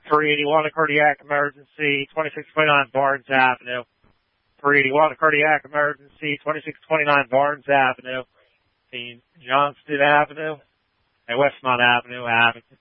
381, a cardiac emergency, 2629 Barnes Avenue. 381, a cardiac emergency, 2629 Barnes Avenue. Johnston Avenue and Westmont Avenue, Abington.